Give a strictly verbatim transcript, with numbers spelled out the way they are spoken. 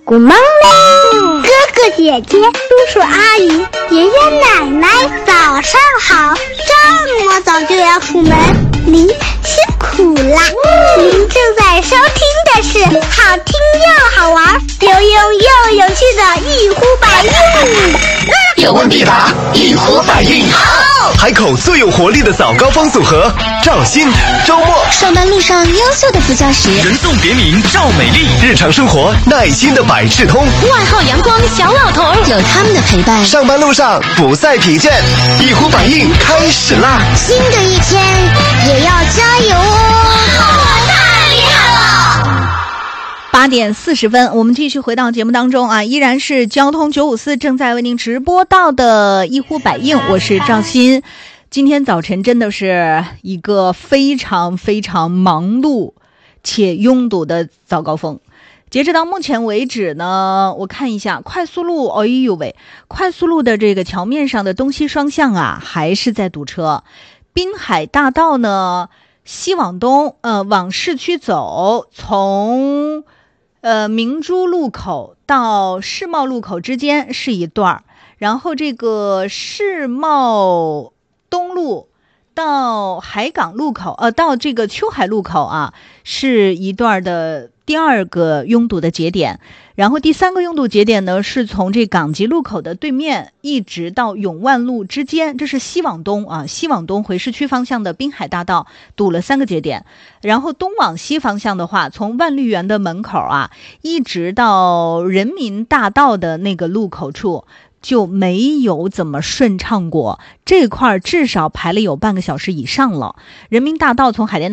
Good morning， 哥哥姐姐、叔叔阿姨、爷爷奶奶，早上好！这么早就要出门，您辛苦啦！您正在收听的是好听又好玩、有用又有趣的一呼百应。 有问必答，一呼百应。好， 海口最有活力的早高峰组合，赵鑫、周末。 上班路上优秀的副驾驶， 人送别名赵美丽。 日常生活耐心的百事通， 外号阳光小老头，有他们的陪伴， 上班路上不再疲倦。一呼百应开始啦！ 新的一天也要加油哦！ 我太厉害了！ 八点四十分，我们继续回到节目当中啊，依然是交通九五四正在为您直播到的一呼百应，我是赵鑫。今天早晨真的是一个非常非常忙碌且拥堵的早高峰。截止到目前为止呢，我看一下快速路，哎呦喂，快速路的这个桥面上的东西双向啊，还是在堵车。滨海大道呢，西往东，呃，往市区走，从呃明珠路口到世贸路口之间是一段，然后这个世贸东路到海港路口，呃，到这个秋海路口啊，是一段的第二个拥堵的节点。然后第三个拥堵节点呢，是从这港吉路口的对面一直到永万路之间，这是西往东啊，西往东回市区方向的滨海大道堵了三个节点。然后东往西方向的话，从万绿园的门口啊，一直到人民大道的那个路口处，就没有怎么顺畅过，这块至少排了有半个小时以上了。人民大道从海淀